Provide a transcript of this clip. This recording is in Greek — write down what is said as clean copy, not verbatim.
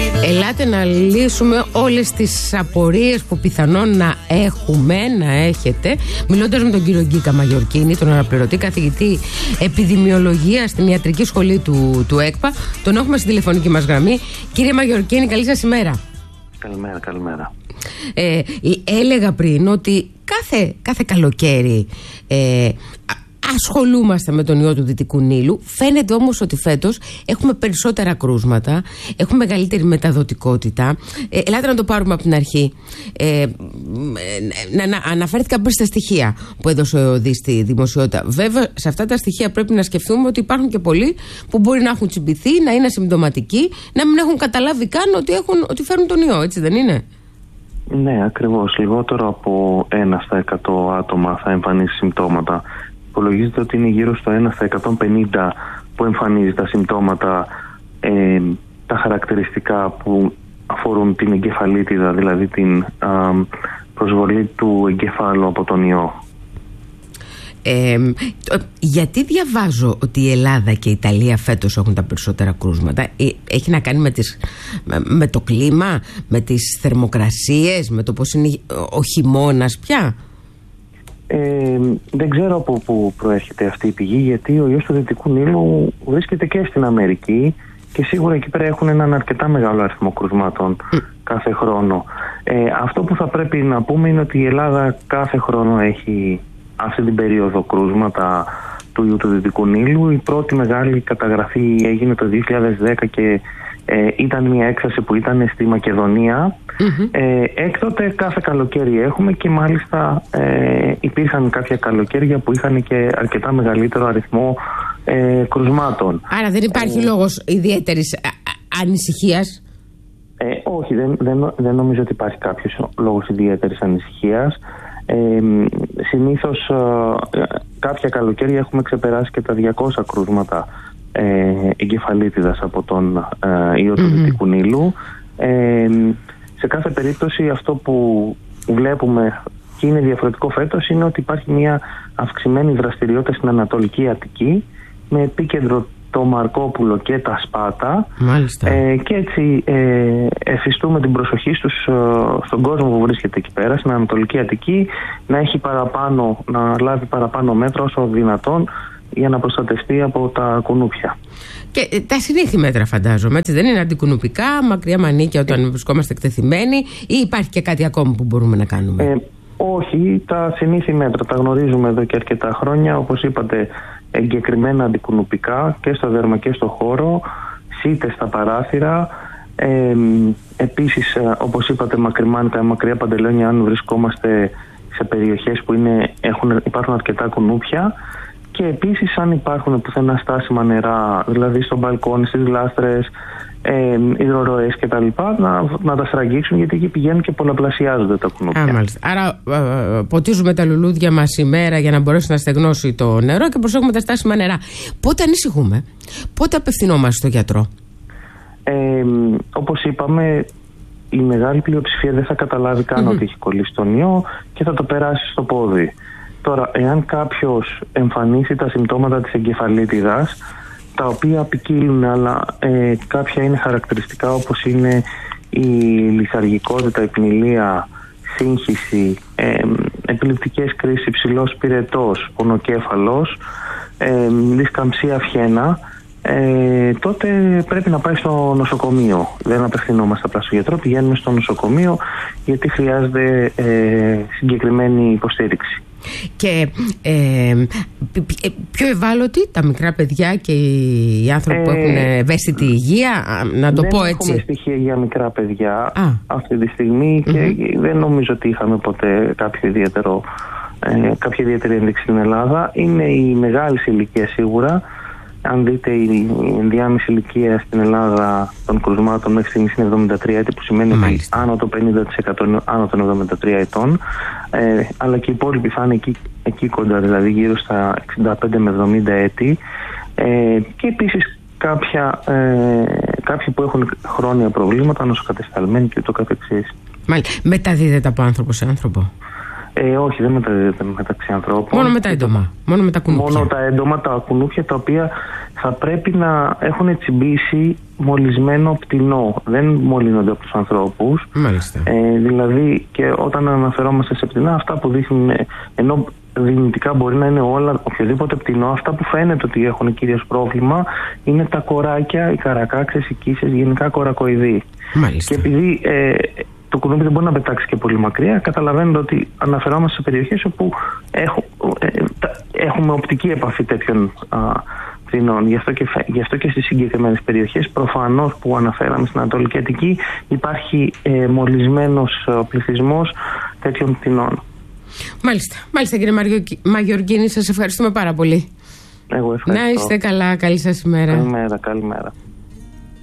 Ελάτε να λύσουμε όλες τις απορίες που πιθανόν να έχετε, μιλώντας με τον κύριο Γκίκα Μαγιορκίνη, τον αναπληρωτή καθηγητή επιδημιολογία στην ιατρική σχολή του ΕΚΠΑ. Τον έχουμε στη τηλεφωνική μας γραμμή. Κύριε Μαγιορκίνη, καλή σας ημέρα. Καλημέρα. Έλεγα πριν ότι κάθε καλοκαίρι ασχολούμαστε με τον ιό του Δυτικού Νείλου. Φαίνεται όμως ότι φέτος έχουμε περισσότερα κρούσματα, έχουμε μεγαλύτερη μεταδοτικότητα. Ελάτε να το πάρουμε από την αρχή. Αναφέρθηκα πριν στα στοιχεία που έδωσε ο ΟΔΙ στη δημοσιότητα. Βέβαια, σε αυτά τα στοιχεία πρέπει να σκεφτούμε ότι υπάρχουν και πολλοί που μπορεί να έχουν τσιμπηθεί, να είναι ασυμπτωματικοί, να μην έχουν καταλάβει καν ότι φέρουν τον ιό, έτσι δεν είναι? Ναι, ακριβώς. Λιγότερο από 1 στα 100 άτομα θα εμφανίσει συμπτώματα. Υπολογίζεται ότι είναι γύρω στο 1 στα 150 που εμφανίζει τα συμπτώματα, τα χαρακτηριστικά που αφορούν την εγκεφαλίτιδα, δηλαδή την προσβολή του εγκεφάλου από τον ιό. Γιατί διαβάζω ότι η Ελλάδα και η Ιταλία φέτος έχουν τα περισσότερα κρούσματα? Έχει να κάνει με το κλίμα, με τις θερμοκρασίες, με το πώς είναι ο χειμώνας πια? Δεν ξέρω από πού προέρχεται αυτή η πηγή, γιατί ο ιός του Δυτικού Νείλου βρίσκεται και στην Αμερική και σίγουρα εκεί πέρα έχουν έναν αρκετά μεγάλο αριθμό κρουσμάτων κάθε χρόνο. Αυτό που θα πρέπει να πούμε είναι ότι η Ελλάδα κάθε χρόνο έχει αυτή την περίοδο κρούσματα του ιού του Δυτικού Νείλου. Η πρώτη μεγάλη καταγραφή έγινε το 2010 και ήταν μια έκθεση που ήταν στη Μακεδονία. Έκτοτε κάθε καλοκαίρι έχουμε, και μάλιστα υπήρχαν κάποια καλοκαίρια που είχαν και αρκετά μεγαλύτερο αριθμό κρουσμάτων. Άρα δεν υπάρχει λόγος ιδιαίτερης ανησυχίας? Όχι, δεν νομίζω ότι υπάρχει κάποιος λόγος ιδιαίτερης ανησυχίας. Συνήθως κάποια καλοκαίρια έχουμε ξεπεράσει και τα 200 κρούσματα εγκεφαλίτιδας από τον ιό του Δυτικού Νείλου. Σε κάθε περίπτωση αυτό που βλέπουμε και είναι διαφορετικό φέτος είναι ότι υπάρχει μια αυξημένη δραστηριότητα στην Ανατολική Αττική, με επίκεντρο το Μαρκόπουλο και τα Σπάτα. Και έτσι εφιστούμε την προσοχή στον κόσμο που βρίσκεται εκεί πέρα, στην Ανατολική Αττική, να λάβει παραπάνω μέτρα όσο δυνατόν για να προστατευτεί από τα κουνούπια. Και τα συνήθη μέτρα, φαντάζομαι, έτσι δεν είναι? Αντικουνουπικά, μακριά μανίκια όταν βρισκόμαστε εκτεθειμένοι, ή υπάρχει και κάτι ακόμα που μπορούμε να κάνουμε? Όχι, τα συνήθη μέτρα τα γνωρίζουμε εδώ και αρκετά χρόνια. Όπως είπατε, εγκεκριμένα αντικουνουπικά και στο δέρμα και στο χώρο, σίτες στα παράθυρα. Επίσης, όπως είπατε, μακριμάνικα, μακριά παντελόνια αν βρισκόμαστε σε περιοχές που υπάρχουν αρκετά κουνούπια. Και επίσης, αν υπάρχουν πουθενά στάσιμα νερά, δηλαδή στο μπαλκόνι, στις γλάστρες, υδροροές κτλ., να τα σφραγγίξουν, γιατί εκεί πηγαίνουν και πολλαπλασιάζονται τα κουνούπια. Άρα ποτίζουμε τα λουλούδια μας ημέρα για να μπορέσει να στεγνώσει το νερό και προσέχουμε τα στάσιμα νερά. Πότε ανησυχούμε? Πότε απευθυνόμαστε στο γιατρό? Όπως είπαμε, η μεγάλη πλειοψηφία δεν θα καταλάβει καν ότι έχει κολλήσει τον ιό και θα το περάσει στο πόδι. Τώρα, εάν κάποιος εμφανίσει τα συμπτώματα της εγκεφαλίτιδας, τα οποία ποικίλουν, αλλά κάποια είναι χαρακτηριστικά, όπως είναι η λιθαργικότητα, η πνηλεία, σύγχυση, επιληπτικές κρίσεις, υψηλός πυρετός, πονοκέφαλος, δισκαμψία αυχένα, τότε πρέπει να πάει στο νοσοκομείο. Δεν απευθυνόμαστε απλά στο γιατρό, πηγαίνουμε στο νοσοκομείο, γιατί χρειάζεται συγκεκριμένη υποστήριξη. Και πιο ευάλωτοι τα μικρά παιδιά και οι άνθρωποι που έχουν ευαίσθητη υγεία, να το πω έτσι? Δεν έχουμε στοιχεία για μικρά παιδιά αυτή τη στιγμή και δεν νομίζω ότι είχαμε ποτέ κάποια ιδιαίτερη ένδειξη στην Ελλάδα. Είναι η μεγάλη ηλικία σίγουρα. Αν δείτε, η ενδιάμεση ηλικία στην Ελλάδα των κρουσμάτων μέχρι στιγμής είναι 73 έτη, που σημαίνει ότι άνω το 50% είναι άνω των 73 ετών, αλλά και οι υπόλοιποι θα είναι εκεί κοντά, δηλαδή γύρω στα 65 με 70 έτη, και επίσης κάποιοι που έχουν χρόνια προβλήματα, νοσοκατεσταλμένοι και ούτω καθεξής. Μεταδίδεται από άνθρωπο σε άνθρωπο? Όχι, δεν μεταδίδεται μεταξύ ανθρώπων. Μόνο με τα έντομα, μόνο με τα κουνούπια. Μόνο τα έντομα, τα κουνούπια, τα οποία θα πρέπει να έχουν τσιμπήσει μολυσμένο πτηνό. Δεν μολύνονται από τους ανθρώπους. Μάλιστα. Δηλαδή, και όταν αναφερόμαστε σε πτηνά, αυτά που δείχνουν, ενώ δυνητικά μπορεί να είναι όλα, οποιοδήποτε πτηνό, αυτά που φαίνεται ότι έχουν κυρίως πρόβλημα είναι τα κοράκια, οι καρακάξες, οι κίσες, γενικά κορακοειδή. Μάλιστα. Και επειδή το κουνούπι δεν μπορεί να πετάξει και πολύ μακριά, καταλαβαίνετε ότι αναφερόμαστε σε περιοχές όπου έχουμε οπτική επαφή τέτοιων πτηνών. Γι' αυτό και στις συγκεκριμένες περιοχές, προφανώς που αναφέραμε στην Ανατολική Αττική, υπάρχει μολυσμένος πληθυσμός τέτοιων πτηνών. Μάλιστα κύριε Μαγιορκίνη, σας ευχαριστούμε πάρα πολύ. Εγώ ευχαριστώ. Να είστε καλά, καλή σας ημέρα. Καλημέρα.